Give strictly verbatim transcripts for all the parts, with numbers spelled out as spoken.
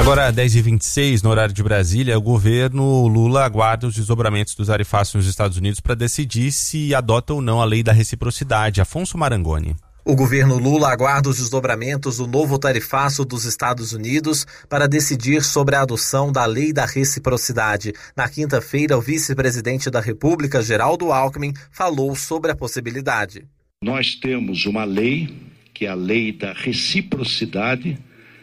Agora, dez e vinte e seis, no horário de Brasília, o governo Lula aguarda os desdobramentos dos tarifaços nos Estados Unidos para decidir se adota ou não a lei da reciprocidade. Afonso Marangoni. O governo Lula aguarda os desdobramentos do novo tarifaço dos Estados Unidos para decidir sobre a adoção da lei da reciprocidade. Na quinta-feira, o vice-presidente da República, Geraldo Alckmin, falou sobre a possibilidade. Nós temos uma lei, que é a lei da reciprocidade,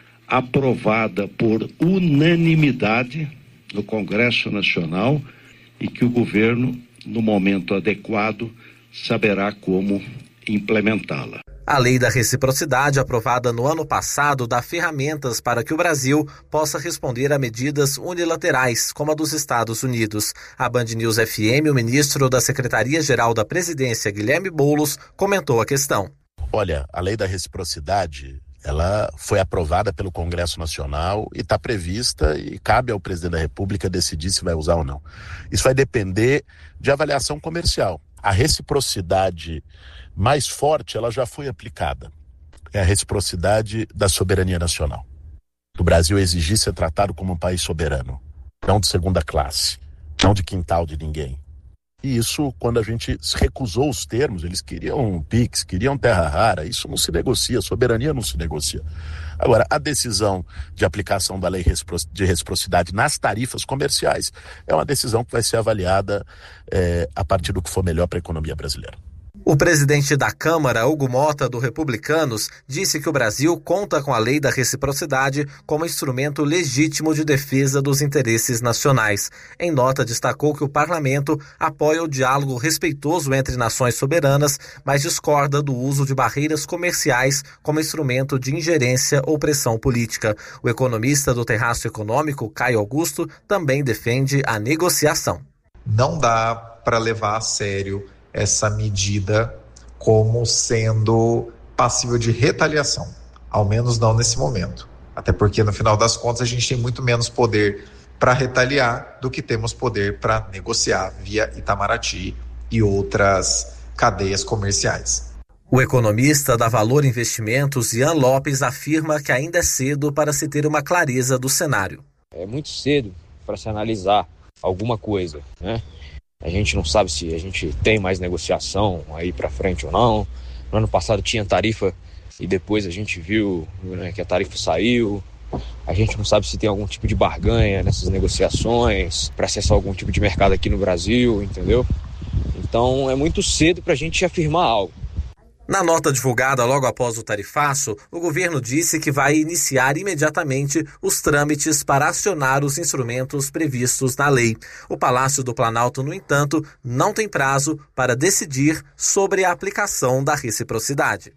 aprovada por unanimidade no Congresso Nacional e que o governo, no momento adequado, saberá como implementá-la. A lei da reciprocidade, aprovada no ano passado, dá ferramentas para que o Brasil possa responder a medidas unilaterais, como a dos Estados Unidos. A Band News F M, o ministro da Secretaria-Geral da Presidência, Guilherme Boulos, comentou a questão. Olha, a lei da reciprocidade, ela foi aprovada pelo Congresso Nacional e está prevista e cabe ao presidente da República decidir se vai usar ou não. Isso vai depender de avaliação comercial. A reciprocidade mais forte, ela já foi aplicada. É a reciprocidade da soberania nacional. O Brasil exigir ser tratado como um país soberano, não de segunda classe, não de quintal de ninguém. E isso, quando a gente recusou os termos, eles queriam um P I X, queriam terra rara, isso não se negocia, soberania não se negocia. Agora, a decisão de aplicação da lei de reciprocidade nas tarifas comerciais é uma decisão que vai ser avaliada é, a partir do que for melhor para a economia brasileira. O presidente da Câmara, Hugo Mota, do Republicanos, disse que o Brasil conta com a lei da reciprocidade como instrumento legítimo de defesa dos interesses nacionais. Em nota, destacou que o parlamento apoia o diálogo respeitoso entre nações soberanas, mas discorda do uso de barreiras comerciais como instrumento de ingerência ou pressão política. O economista do Terraço Econômico, Caio Augusto, também defende a negociação. Não dá para levar a sério essa medida como sendo passível de retaliação, ao menos não nesse momento. Até porque, no final das contas, a gente tem muito menos poder para retaliar do que temos poder para negociar via Itamaraty e outras cadeias comerciais. O economista da Valor Investimentos, Ian Lopes, afirma que ainda é cedo para se ter uma clareza do cenário. É muito cedo para se analisar alguma coisa, né? A gente não sabe se a gente tem mais negociação aí para frente ou não. No ano passado tinha tarifa e depois a gente viu, né, que a tarifa saiu. A gente não sabe se tem algum tipo de barganha nessas negociações para acessar algum tipo de mercado aqui no Brasil, entendeu? Então é muito cedo para a gente afirmar algo. Na nota divulgada logo após o tarifaço, o governo disse que vai iniciar imediatamente os trâmites para acionar os instrumentos previstos na lei. O Palácio do Planalto, no entanto, não tem prazo para decidir sobre a aplicação da reciprocidade.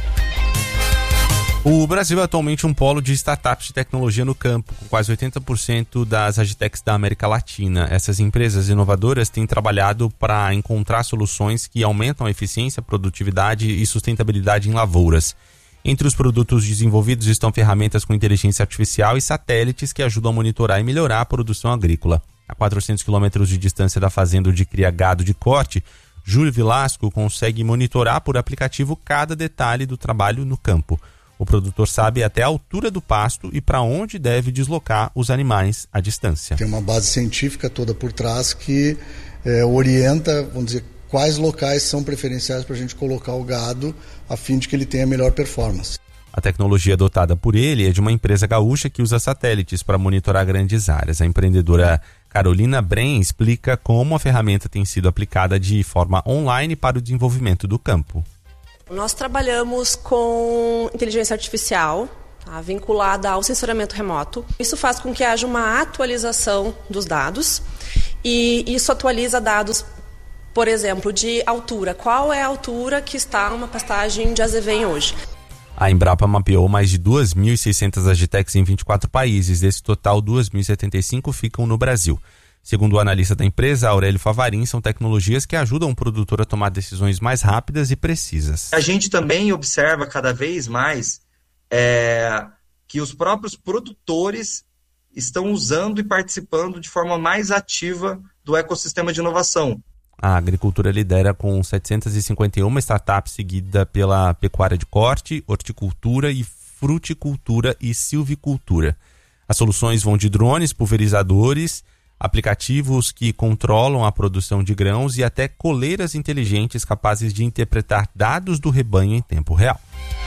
O Brasil é atualmente um polo de startups de tecnologia no campo, com quase oitenta por cento das agitechs da América Latina. Essas empresas inovadoras têm trabalhado para encontrar soluções que aumentam a eficiência, produtividade e sustentabilidade em lavouras. Entre os produtos desenvolvidos estão ferramentas com inteligência artificial e satélites que ajudam a monitorar e melhorar a produção agrícola. A quatrocentos quilômetros de distância da fazenda de cria gado de corte, Júlio Vilasco consegue monitorar por aplicativo cada detalhe do trabalho no campo. O produtor sabe até a altura do pasto e para onde deve deslocar os animais à distância. Tem uma base científica toda por trás que é, orienta, vamos dizer, quais locais são preferenciais para a gente colocar o gado a fim de que ele tenha melhor performance. A tecnologia adotada por ele é de uma empresa gaúcha que usa satélites para monitorar grandes áreas. A empreendedora Carolina Bren explica como a ferramenta tem sido aplicada de forma online para o desenvolvimento do campo. Nós trabalhamos com inteligência artificial, tá, vinculada ao sensoramento remoto. Isso faz com que haja uma atualização dos dados e isso atualiza dados, por exemplo, de altura. Qual é a altura que está uma pastagem de azevém hoje? A Embrapa mapeou mais de duas mil e seiscentas agitechs em vinte e quatro países. Desse total, duas mil e setenta e cinco ficam no Brasil. Segundo o analista da empresa, Aurélio Favarin, são tecnologias que ajudam o produtor a tomar decisões mais rápidas e precisas. A gente também observa cada vez mais é, que os próprios produtores estão usando e participando de forma mais ativa do ecossistema de inovação. A agricultura lidera com setecentas e cinquenta e uma startups, seguida pela pecuária de corte, horticultura e fruticultura e silvicultura. As soluções vão de drones, pulverizadores, aplicativos que controlam a produção de grãos e até coleiras inteligentes capazes de interpretar dados do rebanho em tempo real.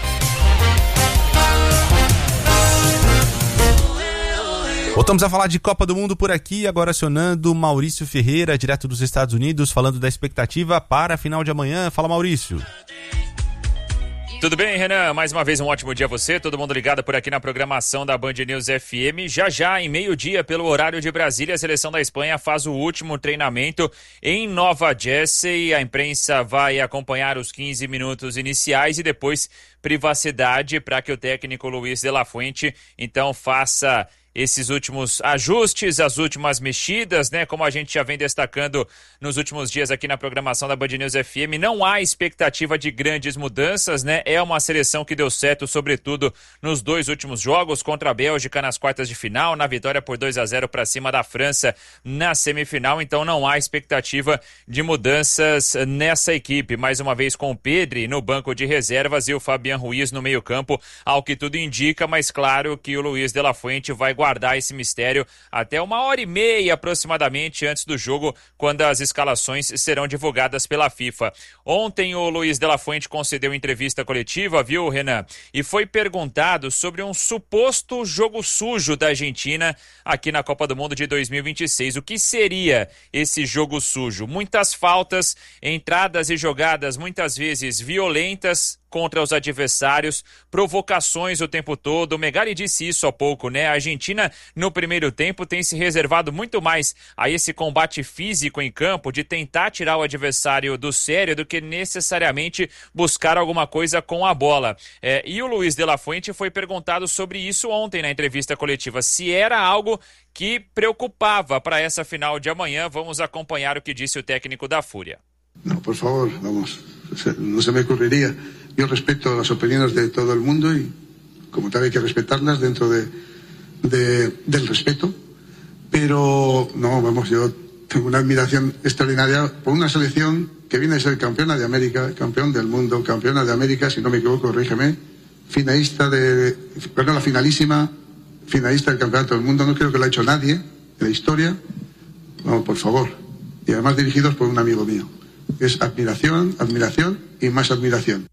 Voltamos a falar de Copa do Mundo por aqui, agora acionando Maurício Ferreira, direto dos Estados Unidos, falando da expectativa para a final de amanhã. Fala, Maurício. Tudo bem, Renan? Mais uma vez um ótimo dia a você, todo mundo ligado por aqui na programação da Band News F M. Já já, em meio-dia, pelo horário de Brasília, a seleção da Espanha faz o último treinamento em Nova Jersey. A imprensa vai acompanhar os quinze minutos iniciais e depois privacidade para que o técnico Luiz de la Fuente, então, faça esses últimos ajustes, as últimas mexidas, né? Como a gente já vem destacando nos últimos dias aqui na programação da Band News F M, não há expectativa de grandes mudanças, né? É uma seleção que deu certo, sobretudo nos dois últimos jogos, contra a Bélgica nas quartas de final, na vitória por dois a zero para cima da França na semifinal, então não há expectativa de mudanças nessa equipe. Mais uma vez com o Pedri no banco de reservas e o Fabián Ruiz no meio-campo, ao que tudo indica, mas claro que o Luiz de la Fuente vai guardar esse mistério até uma hora e meia aproximadamente antes do jogo, quando as escalações serão divulgadas pela FIFA. Ontem o Luiz de la Fuente concedeu entrevista coletiva, viu, Renan? E foi perguntado sobre um suposto jogo sujo da Argentina aqui na Copa do Mundo de dois mil e vinte e seis. O que seria esse jogo sujo? Muitas faltas, entradas e jogadas muitas vezes violentas contra os adversários, provocações o tempo todo. O Megali disse isso há pouco, né? A Argentina, no primeiro tempo, tem se reservado muito mais a esse combate físico em campo, de tentar tirar o adversário do sério, do que necessariamente buscar alguma coisa com a bola. É, e o Luiz de la Fuente foi perguntado sobre isso ontem na entrevista coletiva, se era algo que preocupava para essa final de amanhã. Vamos acompanhar o que disse o técnico da Fúria. Não, por favor, vamos, no se me ocurriría. Yo respeto las opiniones de todo el mundo y como tal hay que respetarlas dentro de, de, del respeto, pero no, vamos, yo tengo una admiración extraordinaria por una selección que viene a ser campeona de América, campeón del mundo, campeona de América, si no me equivoco, corrígeme, finalista de, perdón, la finalísima, finalista del campeonato del mundo, no creo que lo ha hecho nadie en la historia, no, por favor, y además dirigidos por un amigo mío. Es admiración, admiración y más admiración.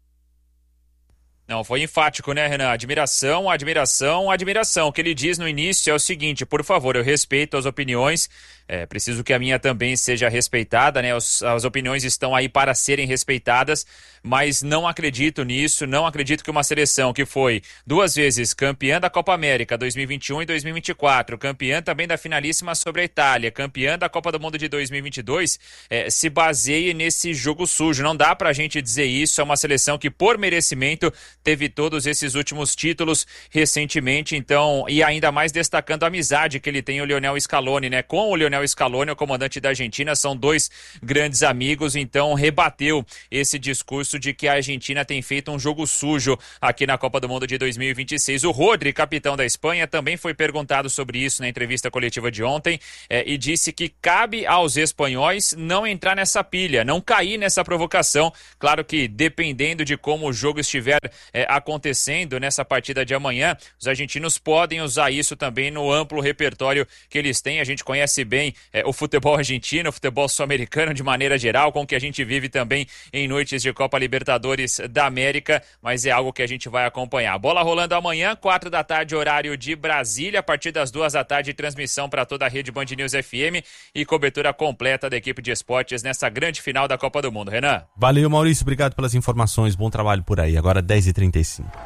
Não, foi enfático, né, Renan? Admiração, admiração, admiração. O que ele diz no início é o seguinte: por favor, eu respeito as opiniões, é preciso que a minha também seja respeitada, né? Os, as opiniões estão aí para serem respeitadas, mas não acredito nisso, não acredito que uma seleção que foi duas vezes campeã da Copa América dois mil e vinte e um e dois mil e vinte e quatro, campeã também da finalíssima sobre a Itália, campeã da Copa do Mundo de dois mil e vinte e dois, é, se baseie nesse jogo sujo. Não dá pra gente dizer isso. É uma seleção que, por merecimento, teve todos esses últimos títulos recentemente, então, e ainda mais destacando a amizade que ele tem, o Lionel Scaloni, né? Com o Lionel Scaloni, o comandante da Argentina, são dois grandes amigos, então rebateu esse discurso de que a Argentina tem feito um jogo sujo aqui na Copa do Mundo de dois mil e vinte e seis. O Rodri, capitão da Espanha, também foi perguntado sobre isso na entrevista coletiva de ontem, é, e disse que cabe aos espanhóis não entrar nessa pilha, não cair nessa provocação. Claro que dependendo de como o jogo estiver é, acontecendo nessa partida de amanhã, os argentinos podem usar isso também no amplo repertório que eles têm. A gente conhece bem é, o futebol argentino, o futebol sul-americano de maneira geral, com o que a gente vive também em noites de Copa Libertadores da América, mas é algo que a gente vai acompanhar. Bola rolando amanhã, quatro da tarde, horário de Brasília, a partir das duas da tarde, transmissão para toda a rede Band News F M e cobertura completa da equipe de esportes nessa grande final da Copa do Mundo. Renan? Valeu, Maurício, obrigado pelas informações, bom trabalho por aí. Agora dez e trinta e cinco.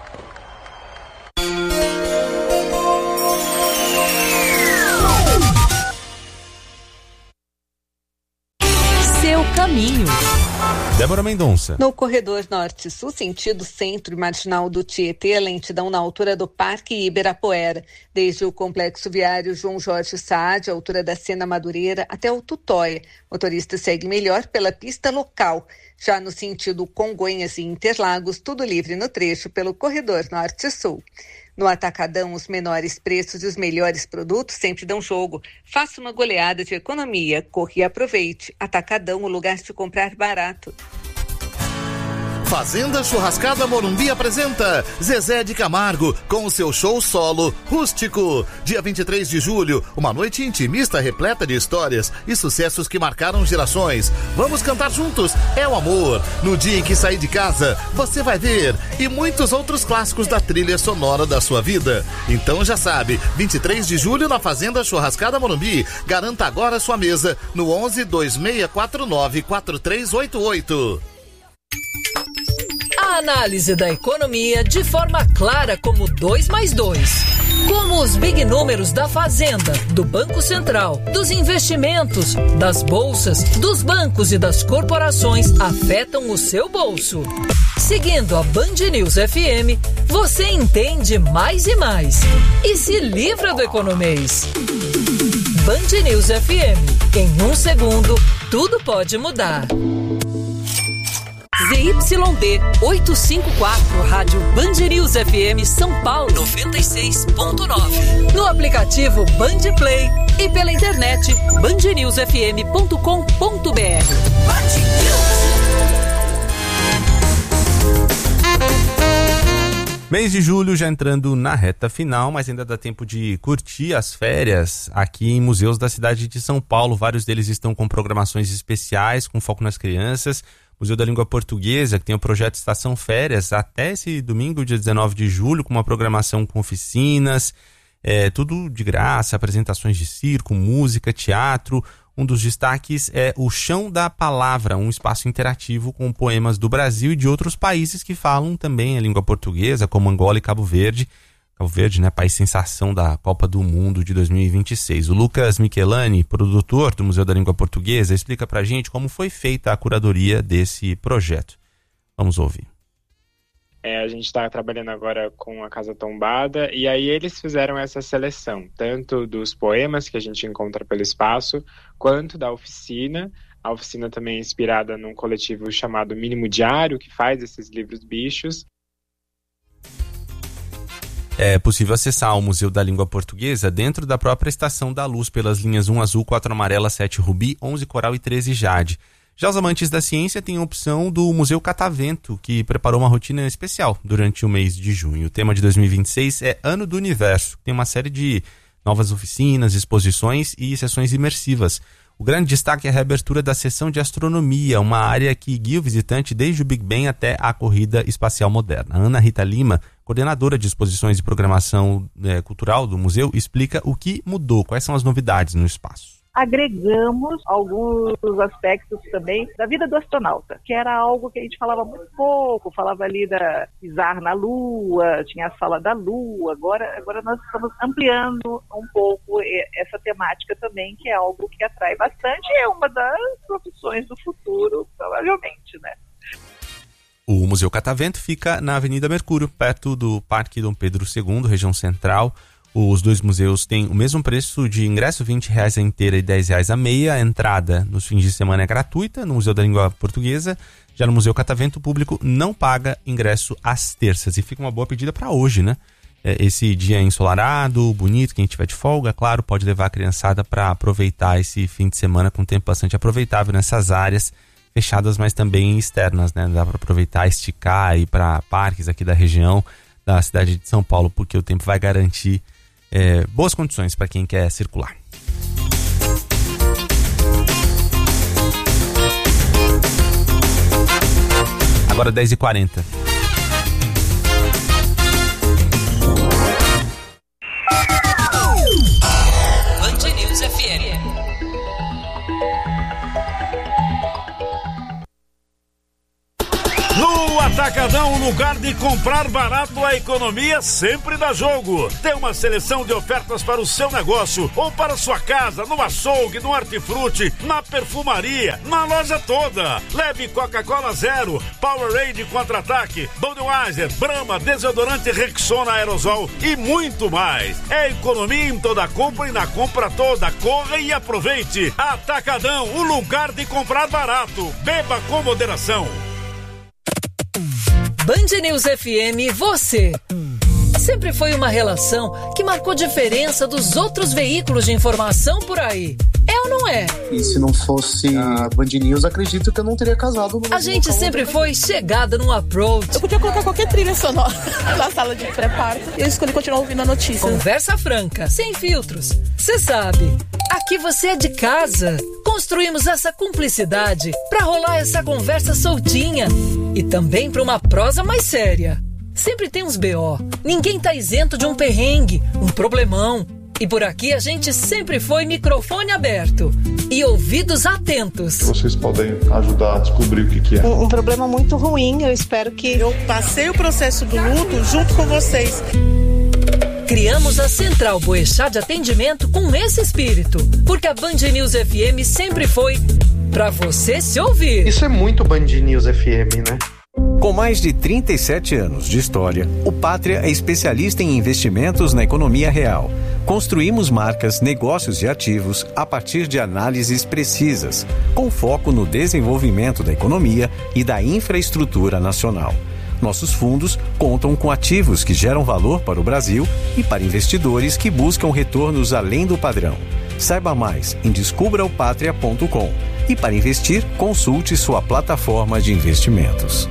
Seu caminho. Débora Mendonça. No corredor norte-sul, sentido centro e marginal do Tietê, a lentidão na altura do Parque Ibirapuera. Desde o complexo viário João Jorge Saad, altura da Sena Madureira, até o Tutóia. Motorista segue melhor pela pista local. Já no sentido Congonhas e Interlagos, tudo livre no trecho pelo corredor norte-sul. No Atacadão, os menores preços e os melhores produtos sempre dão jogo. Faça uma goleada de economia, corre e aproveite. Atacadão, o lugar de comprar barato. Fazenda Churrascada Morumbi apresenta Zezé de Camargo com o seu show solo Rústico. Dia vinte e três de julho, uma noite intimista repleta de histórias e sucessos que marcaram gerações. Vamos cantar juntos, é o amor. No dia em que sair de casa, você vai ver. E muitos outros clássicos da trilha sonora da sua vida. Então já sabe, vinte e três de julho na Fazenda Churrascada Morumbi. Garanta agora sua mesa no onze, dois seis quatro nove, quatro três oito oito. A análise da economia de forma clara como dois mais dois. Como os big números da Fazenda, do Banco Central, dos investimentos, das bolsas, dos bancos e das corporações afetam o seu bolso. Seguindo a Band News F M, você entende mais e mais. E se livra do economês. Band News F M. Em um segundo, tudo pode mudar. Z Y D oitocentos e cinquenta e quatro, Rádio Band News F M São Paulo noventa e seis ponto nove. No aplicativo Band Play e pela internet band news f m ponto com ponto b r. Mês de julho já entrando na reta final, mas ainda dá tempo de curtir as férias aqui em museus da cidade de São Paulo. Vários deles estão com programações especiais, com foco nas crianças. Museu da Língua Portuguesa, que tem o projeto Estação Férias, até esse domingo, dia dezenove de julho, com uma programação com oficinas, é, tudo de graça, apresentações de circo, música, teatro. Um dos destaques é o Chão da Palavra, um espaço interativo com poemas do Brasil e de outros países que falam também a língua portuguesa, como Angola e Cabo Verde. Cabo Verde, né, país sensação da Copa do Mundo de dois mil e vinte e seis. O Lucas Michelani, produtor do Museu da Língua Portuguesa, explica pra gente como foi feita a curadoria desse projeto. Vamos ouvir. É, a gente está trabalhando agora com a Casa Tombada e aí eles fizeram essa seleção, tanto dos poemas que a gente encontra pelo espaço, quanto da oficina. A oficina também é inspirada num coletivo chamado Mínimo Diário, que faz esses livros bichos. É possível acessar o Museu da Língua Portuguesa dentro da própria Estação da Luz pelas linhas um azul, quatro amarela, sete rubi, onze coral e treze jade. Já os amantes da ciência têm a opção do Museu Catavento, que preparou uma rotina especial durante o mês de junho. O tema de dois mil e vinte e seis é Ano do Universo. Tem uma série de novas oficinas, exposições e sessões imersivas. O grande destaque é a reabertura da seção de astronomia, uma área que guia o visitante desde o Big Bang até a corrida espacial moderna. A Ana Rita Lima, coordenadora de exposições e programação é, cultural do museu, explica o que mudou, quais são as novidades no espaço. Agregamos alguns aspectos também da vida do astronauta, que era algo que a gente falava muito pouco, falava ali da pisar na Lua, tinha a sala da Lua, agora, agora nós estamos ampliando um pouco essa temática também, que é algo que atrai bastante e é uma das profissões do futuro, provavelmente, né? O Museu Catavento fica na Avenida Mercúrio, perto do Parque Dom Pedro segundo, região central. Os dois museus têm o mesmo preço de ingresso, vinte reais a inteira e dez reais a meia. A entrada nos fins de semana é gratuita no Museu da Língua Portuguesa. Já no Museu Catavento, o público não paga ingresso às terças. E fica uma boa pedida para hoje, né? Esse dia ensolarado, bonito, quem tiver de folga, claro, pode levar a criançada para aproveitar esse fim de semana com tempo bastante aproveitável nessas áreas fechadas, mas também externas, né? Dá para aproveitar, esticar, ir para parques aqui da região da cidade de São Paulo, porque o tempo vai garantir É, boas condições para quem quer circular. Agora dez e quarenta. Band News F M. No Atacadão, o lugar de comprar barato, a economia sempre dá jogo. Tem uma seleção de ofertas para o seu negócio ou para sua casa, no açougue, no hortifruti, na perfumaria, na loja toda. Leve Coca-Cola Zero, Powerade Contra-Ataque, Budweiser, Brahma, desodorante Rexona Aerosol e muito mais. É economia em toda compra e na compra toda. Corra e aproveite. Atacadão, o lugar de comprar barato. Beba com moderação. Band News F M, você. Sempre foi uma relação que marcou diferença dos outros veículos de informação por aí. É ou não é? E se não fosse a Band News, acredito que eu não teria casado. A gente sempre foi chegada no approach. Eu podia colocar qualquer trilha sonora na sala de pré-parto e eu escolhi continuar ouvindo a notícia. Conversa franca, sem filtros. Você sabe, aqui você é de casa. Construímos essa cumplicidade pra rolar essa conversa soltinha e também pra uma prosa mais séria. Sempre tem uns B O. Ninguém tá isento de um perrengue, um problemão. E por aqui a gente sempre foi microfone aberto e ouvidos atentos. Vocês podem ajudar a descobrir o que, que é. Um, um problema muito ruim, eu espero que... Eu passei o processo do luto junto com vocês. Criamos a Central Boechat de atendimento com esse espírito, porque a Band News F M sempre foi pra você se ouvir. Isso é muito Band News F M, né? Com mais de trinta e sete anos de história, o Pátria é especialista em investimentos na economia real. Construímos marcas, negócios e ativos a partir de análises precisas, com foco no desenvolvimento da economia e da infraestrutura nacional. Nossos fundos contam com ativos que geram valor para o Brasil e para investidores que buscam retornos além do padrão. Saiba mais em descubra o patria ponto com e para investir, consulte sua plataforma de investimentos.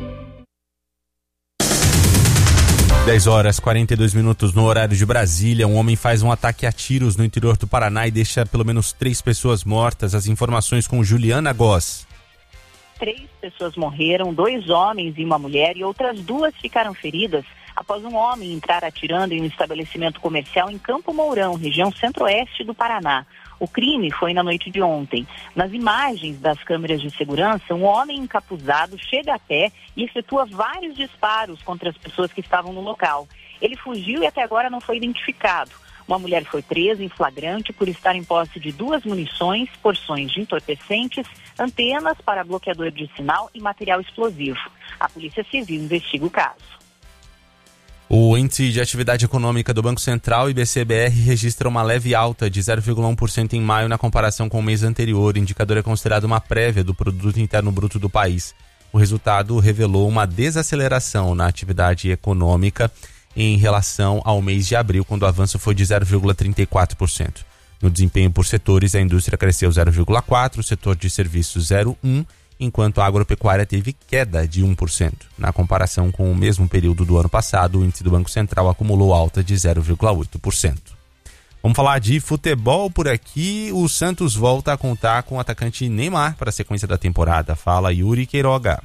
dez horas e quarenta e dois minutos no horário de Brasília. Um homem faz um ataque a tiros no interior do Paraná e deixa pelo menos três pessoas mortas. As informações com Juliana Goss. Três pessoas morreram, dois homens e uma mulher, e outras duas ficaram feridas após um homem entrar atirando em um estabelecimento comercial em Campo Mourão, região centro-oeste do Paraná. O crime foi na noite de ontem. Nas imagens das câmeras de segurança, um homem encapuzado chega a pé e efetua vários disparos contra as pessoas que estavam no local. Ele fugiu e até agora não foi identificado. Uma mulher foi presa em flagrante por estar em posse de duas munições, porções de entorpecentes, antenas para bloqueador de sinal e material explosivo. A Polícia Civil investiga o caso. O índice de atividade econômica do Banco Central, I B C B R, registra uma leve alta de zero vírgula um por cento em maio na comparação com o mês anterior. O indicador é considerado uma prévia do Produto Interno Bruto do país. O resultado revelou uma desaceleração na atividade econômica em relação ao mês de abril, quando o avanço foi de zero vírgula trinta e quatro por cento. No desempenho por setores, a indústria cresceu zero vírgula quatro por cento, o setor de serviços zero vírgula um por cento, enquanto a agropecuária teve queda de um por cento. Na comparação com o mesmo período do ano passado, o índice do Banco Central acumulou alta de zero vírgula oito por cento. Vamos falar de futebol por aqui. O Santos volta a contar com o atacante Neymar para a sequência da temporada. Fala Yuri Queiroga.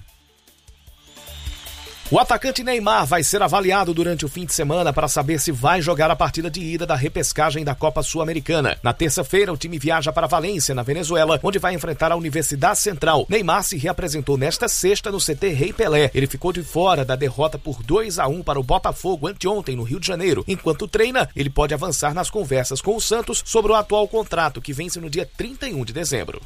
O atacante Neymar vai ser avaliado durante o fim de semana para saber se vai jogar a partida de ida da repescagem da Copa Sul-Americana. Na terça-feira, o time viaja para Valência, na Venezuela, onde vai enfrentar a Universidade Central. Neymar se reapresentou nesta sexta no C T Rei Pelé. Ele ficou de fora da derrota por dois a um para o Botafogo anteontem no Rio de Janeiro. Enquanto treina, ele pode avançar nas conversas com o Santos sobre o atual contrato, que vence no dia trinta e um de dezembro.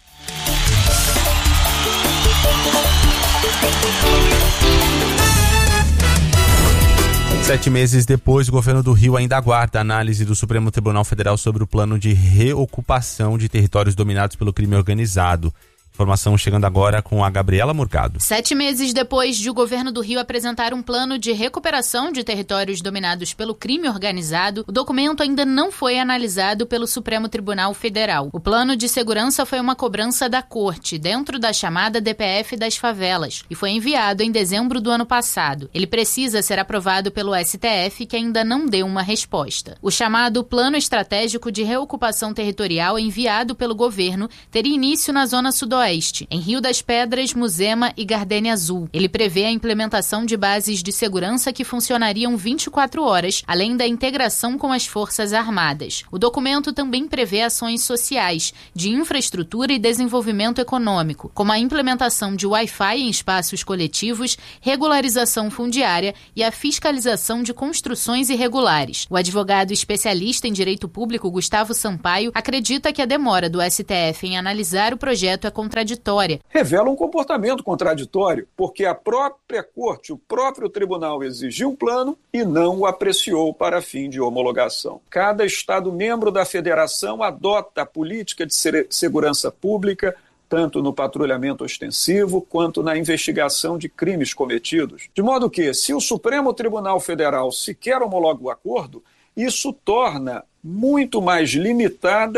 Sete meses depois, o governo do Rio ainda aguarda a análise do Supremo Tribunal Federal sobre o plano de reocupação de territórios dominados pelo crime organizado. Informação chegando agora com a Gabriela Murgado. Sete meses depois de o governo do Rio apresentar um plano de recuperação de territórios dominados pelo crime organizado, o documento ainda não foi analisado pelo Supremo Tribunal Federal. O plano de segurança foi uma cobrança da Corte, dentro da chamada D P F das favelas, e foi enviado em dezembro do ano passado. Ele precisa ser aprovado pelo S T F, que ainda não deu uma resposta. O chamado Plano Estratégico de Reocupação Territorial, enviado pelo governo, teria início na zona sudoeste, em Rio das Pedras, Muzema e Gardênia Azul. Ele prevê a implementação de bases de segurança que funcionariam vinte e quatro horas, além da integração com as Forças Armadas. O documento também prevê ações sociais, de infraestrutura e desenvolvimento econômico, como a implementação de Wi-Fi em espaços coletivos, regularização fundiária e a fiscalização de construções irregulares. O advogado especialista em direito público, Gustavo Sampaio, acredita que a demora do S T F em analisar o projeto é contraditória. Revela um comportamento contraditório, porque a própria Corte, o próprio tribunal exigiu o plano e não o apreciou para fim de homologação. Cada Estado membro da Federação adota a política de segurança pública, tanto no patrulhamento ostensivo quanto na investigação de crimes cometidos. De modo que, se o Supremo Tribunal Federal sequer homologa o acordo, isso torna muito mais limitada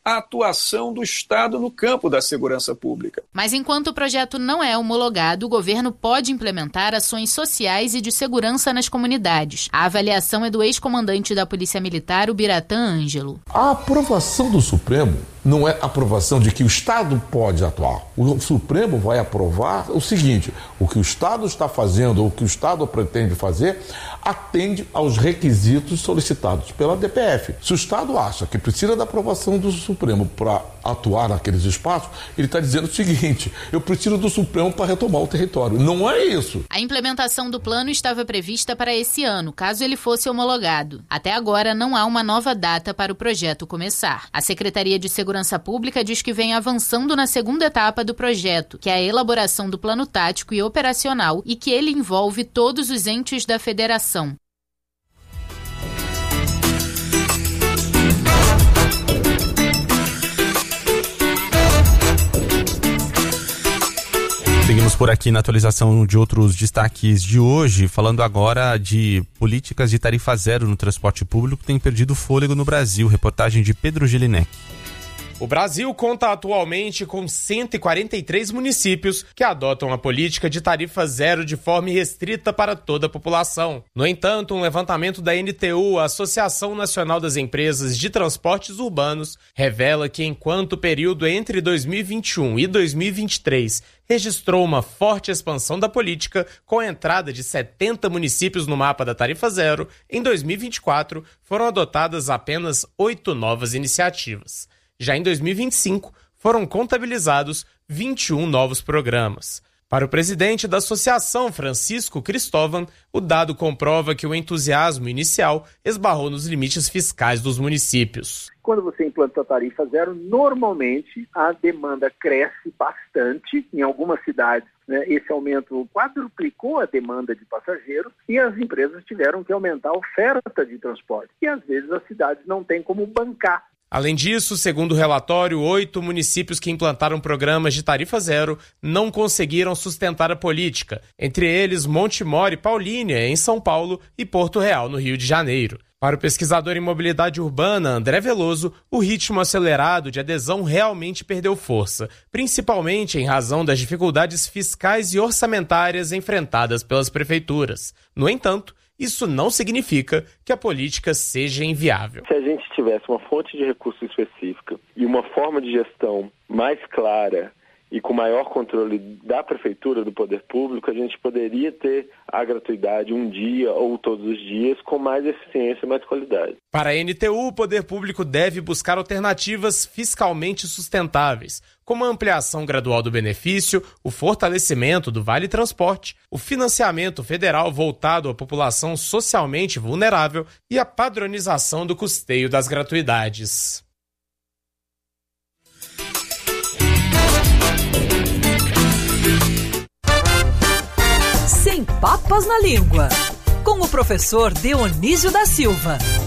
a atuação do Estado no campo da segurança pública. Mas enquanto o projeto não é homologado, o governo pode implementar ações sociais e de segurança nas comunidades. A avaliação é do ex-comandante da Polícia Militar, o Biratã Ângelo. A aprovação do Supremo não é aprovação de que o Estado pode atuar. O Supremo vai aprovar o seguinte: o que o Estado está fazendo ou o que o Estado pretende fazer atende aos requisitos solicitados pela D P F. Se o Estado acha que precisa da aprovação do Supremo para atuar naqueles espaços, ele está dizendo o seguinte: eu preciso do Supremo para retomar o território. Não é isso. A implementação do plano estava prevista para esse ano, caso ele fosse homologado. Até agora, não há uma nova data para o projeto começar. A Secretaria de Segurança Pública diz que vem avançando na segunda etapa do projeto, que é a elaboração do plano tático e operacional, e que ele envolve todos os entes da federação. Seguimos por aqui na atualização de outros destaques de hoje, falando agora de políticas de tarifa zero no transporte público que tem perdido fôlego no Brasil. Reportagem de Pedro Gelinek. O Brasil conta atualmente com cento e quarenta e três municípios que adotam a política de tarifa zero de forma restrita para toda a população. No entanto, um levantamento da N T U, a Associação Nacional das Empresas de Transportes Urbanos, revela que enquanto o período entre dois mil e vinte e um e dois mil e vinte e três registrou uma forte expansão da política, com a entrada de setenta municípios no mapa da tarifa zero, em dois mil e vinte e quatro foram adotadas apenas oito novas iniciativas. Já em dois mil e vinte e cinco, foram contabilizados vinte e um novos programas. Para o presidente da associação, Francisco Cristóvão, o dado comprova que o entusiasmo inicial esbarrou nos limites fiscais dos municípios. Quando você implanta a tarifa zero, normalmente a demanda cresce bastante. Em algumas cidades, né, esse aumento quadruplicou a demanda de passageiros e as empresas tiveram que aumentar a oferta de transporte. E às vezes as cidades não têm como bancar. Além disso, segundo o relatório, oito municípios que implantaram programas de tarifa zero não conseguiram sustentar a política, entre eles Montemor e Paulínia, em São Paulo, e Porto Real, no Rio de Janeiro. Para o pesquisador em mobilidade urbana, André Veloso, o ritmo acelerado de adesão realmente perdeu força, principalmente em razão das dificuldades fiscais e orçamentárias enfrentadas pelas prefeituras. No entanto, isso não significa que a política seja inviável. Se a gente tivesse uma fonte de recurso específica e uma forma de gestão mais clara e com maior controle da prefeitura, do poder público, a gente poderia ter a gratuidade um dia ou todos os dias com mais eficiência e mais qualidade. Para a N T U, o poder público deve buscar alternativas fiscalmente sustentáveis, como a ampliação gradual do benefício, o fortalecimento do Vale Transporte, o financiamento federal voltado à população socialmente vulnerável e a padronização do custeio das gratuidades. Sem papas na língua, com o professor Dionísio da Silva.